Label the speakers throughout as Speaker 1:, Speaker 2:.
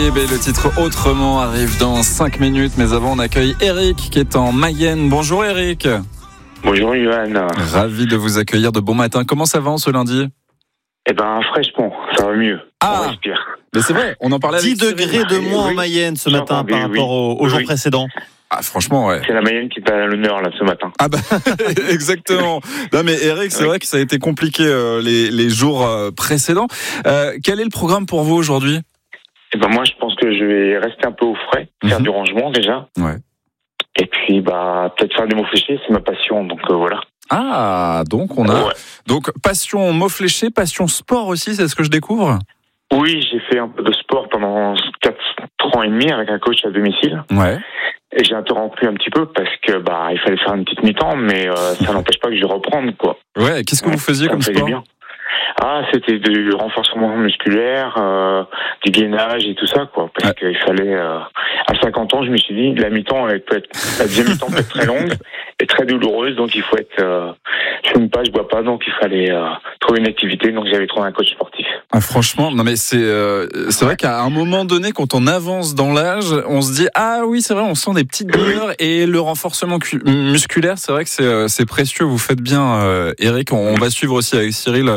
Speaker 1: Habib et le titre Autrement arrive dans 5 minutes. Mais avant, on accueille Eric qui est en Mayenne. Bonjour Eric.
Speaker 2: Bonjour Yohan.
Speaker 1: Ravi de vous accueillir de bon matin. Comment ça va en ce lundi ?
Speaker 2: Eh ben, fraîchement, ça va mieux.
Speaker 1: Ah,
Speaker 2: on respire.
Speaker 1: Mais c'est vrai, on en parlait
Speaker 3: 10
Speaker 1: avec
Speaker 3: degrés de moins en Mayenne ce matin par rapport aux jours précédents.
Speaker 1: Ah, franchement, ouais.
Speaker 2: C'est la Mayenne qui est à l'honneur là ce matin.
Speaker 1: Ah bah, exactement. Non mais Eric, c'est vrai que ça a été compliqué les jours précédents. Quel est le programme pour vous aujourd'hui ?
Speaker 2: Eh ben moi, je pense que je vais rester un peu au frais, faire du rangement déjà.
Speaker 1: Ouais.
Speaker 2: Et puis, peut-être faire des mots fléchés, c'est ma passion, donc voilà.
Speaker 1: Ah, donc on a donc passion mots fléchés, passion sport aussi, c'est ce que je découvre ?
Speaker 2: Oui, j'ai fait un peu de sport pendant 4 ans et demi avec un coach à domicile.
Speaker 1: Ouais.
Speaker 2: Et j'ai interrompu un petit peu parce que il fallait faire une petite mi-temps, mais ça n'empêche pas que je vais reprendre, quoi.
Speaker 1: Ouais, qu'est-ce que vous faisiez comme sport ?
Speaker 2: Bien. Ah, c'était du renforcement musculaire, du gainage et tout ça, quoi. Parce qu'il fallait, à 50 ans, je me suis dit, la deuxième mi-temps peut être très longue et très douloureuse, donc il faut être, je fume pas, je bois pas, donc il fallait trouver une activité, donc j'avais trouvé un coach sportif.
Speaker 1: Ah, franchement, non mais c'est vrai qu'à un moment donné, quand on avance dans l'âge, on se dit ah oui c'est vrai, on sent des petites douleurs et le renforcement musculaire, c'est vrai que c'est précieux. Vous faites bien, Eric. On va suivre aussi avec Cyril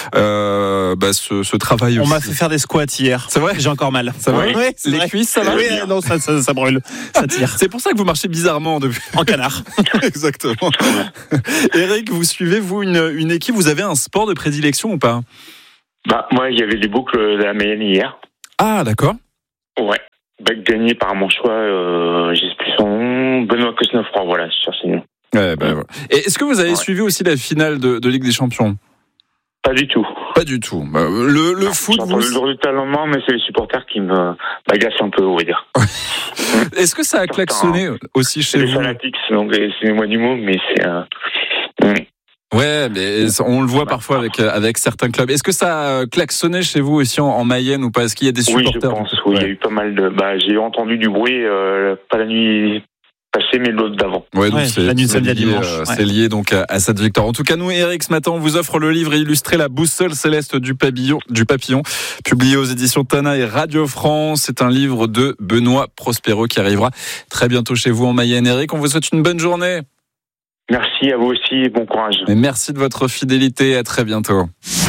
Speaker 1: ce travail.
Speaker 3: On
Speaker 1: aussi.
Speaker 3: m'a fait faire des squats hier.
Speaker 1: C'est vrai ?
Speaker 3: J'ai encore mal.
Speaker 1: Ça va ?
Speaker 3: Oui,
Speaker 1: les
Speaker 3: vrai.
Speaker 1: cuisses, ça va ?
Speaker 3: Oui, non, ça brûle, ça tire.
Speaker 1: C'est pour ça que vous marchez bizarrement depuis.
Speaker 3: En canard.
Speaker 1: Exactement. Eric, vous suivez vous une équipe ? Vous avez un sport de prédilection ou pas ?
Speaker 2: Moi, il y avait les boucles de la Mayenne hier.
Speaker 1: Ah, d'accord.
Speaker 2: Ouais. Gagné par mon choix, je sais plus son nom, Benoît Cosnefroy, voilà, je cherche le nom.
Speaker 1: Ouais, voilà. Et est-ce que vous avez suivi aussi la finale de Ligue des Champions ?
Speaker 2: Pas du tout.
Speaker 1: Pas du tout. Le foot,
Speaker 2: j'ai entendu le résultat le lendemain, mais c'est les supporters qui m'agacent un peu, on va dire.
Speaker 1: Est-ce que ça a klaxonné aussi chez vous ?
Speaker 2: Les fanatiques, donc excusez-moi du mot, mais c'est
Speaker 1: Ouais, mais on le voit parfois avec certains clubs. Est-ce que ça a klaxonné chez vous aussi en Mayenne ou pas ? Est-ce qu'il y a des supporters ?
Speaker 2: Oui, je pense. Oui, il y a eu pas mal de. J'ai entendu du bruit, pas la nuit passée, mais l'autre d'avant.
Speaker 1: Ouais, donc c'est
Speaker 3: la nuit de samedi à
Speaker 1: lié,
Speaker 3: dimanche.
Speaker 1: C'est lié donc à cette victoire. En tout cas, nous, Eric, ce matin, on vous offre le livre illustré La boussole céleste du papillon, publié aux éditions Tana et Radio France. C'est un livre de Benoît Prospero qui arrivera très bientôt chez vous en Mayenne. Eric, on vous souhaite une bonne journée.
Speaker 2: Merci à vous aussi, bon courage.
Speaker 1: Et merci de votre fidélité, à très bientôt.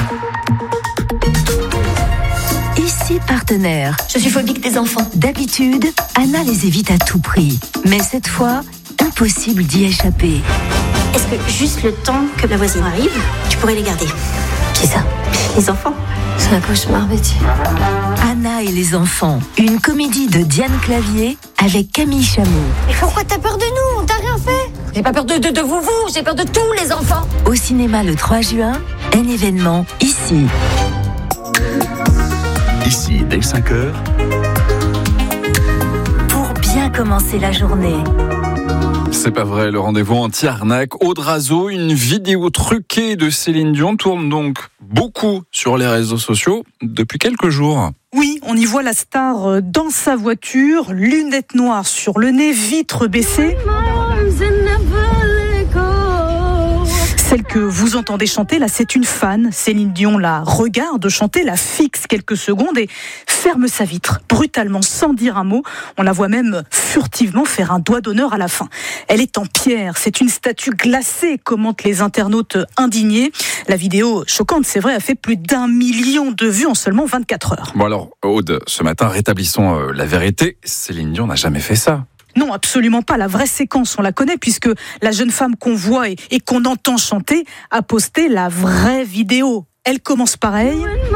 Speaker 4: Ici Partenaire. Je suis phobique des enfants. D'habitude, Anna les évite à tout prix. Mais cette fois, impossible d'y échapper.
Speaker 5: Est-ce que juste le temps que la voisine arrive, tu pourrais les garder ?
Speaker 4: Qui ça ?
Speaker 5: Les enfants.
Speaker 4: C'est un cauchemar, Betty. Anna et les enfants. Une comédie de Diane Clavier avec Camille Chamou.
Speaker 5: Mais pourquoi t'as peur de nous ? On t'a rien fait ? J'ai pas peur de vous, j'ai peur de tous les enfants.
Speaker 4: Au cinéma le 3 juin, un événement ici.
Speaker 6: Ici, dès 5h.
Speaker 4: Pour bien commencer la journée.
Speaker 1: C'est pas vrai, le rendez-vous anti-arnaque. Aude Razo, une vidéo truquée de Céline Dion tourne donc beaucoup sur les réseaux sociaux depuis quelques jours.
Speaker 7: Oui, on y voit la star dans sa voiture, lunettes noires sur le nez, vitres baissées. Celle que vous entendez chanter, là, c'est une fan. Céline Dion la regarde chanter, la fixe quelques secondes et ferme sa vitre, brutalement, sans dire un mot. On la voit même furtivement faire un doigt d'honneur à la fin. Elle est en pierre, c'est une statue glacée, commentent les internautes indignés. La vidéo, choquante, c'est vrai, a fait plus d'1 million de vues en seulement 24 heures.
Speaker 1: Bon alors, Aude, ce matin, rétablissons la vérité. Céline Dion n'a jamais fait ça.
Speaker 7: Non, absolument pas. La vraie séquence, on la connaît puisque la jeune femme qu'on voit et qu'on entend chanter a posté la vraie vidéo. Elle commence pareil.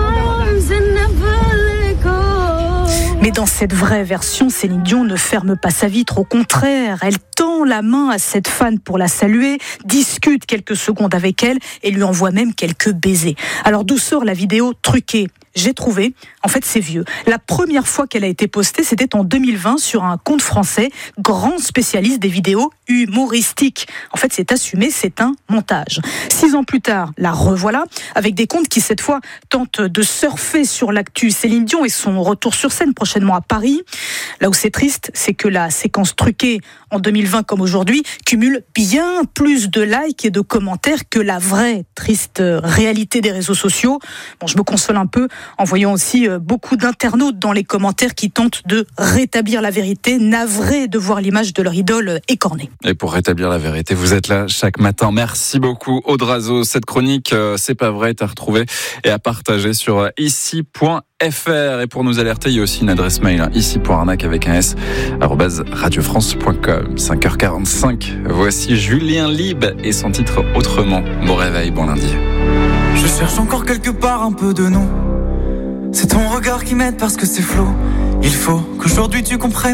Speaker 7: Mais dans cette vraie version, Céline Dion ne ferme pas sa vitre. Au contraire, elle tend la main à cette fan pour la saluer, discute quelques secondes avec elle et lui envoie même quelques baisers. Alors d'où sort la vidéo truquée ? J'ai trouvé, en fait c'est vieux. La première fois qu'elle a été postée, c'était en 2020 sur un compte français, grand spécialiste des vidéos humoristiques. En fait c'est assumé, c'est un montage. 6 ans plus tard, la revoilà, avec des comptes qui cette fois tentent de surfer sur l'actu Céline Dion et son retour sur scène prochainement à Paris. Là où c'est triste, c'est que la séquence truquée en 2020 comme aujourd'hui cumule bien plus de likes et de commentaires que la vraie triste réalité des réseaux sociaux. Bon, je me console un peu en voyant aussi beaucoup d'internautes dans les commentaires qui tentent de rétablir la vérité, navrés de voir l'image de leur idole écornée.
Speaker 1: Et pour rétablir la vérité, vous êtes là chaque matin. Merci beaucoup, Aude Razeau. Cette chronique, c'est pas vrai, est à retrouver et à partager sur ici.fr. Et pour nous alerter, il y a aussi une adresse mail, ici.arnaque avec un s, @radiofrance.com. 5h45. Voici Julien Lieb et son titre Autrement. Bon réveil, bon lundi.
Speaker 8: Je cherche encore quelque part un peu de nous. C'est ton regard qui m'aide parce que c'est flou. Il faut qu'aujourd'hui tu comprennes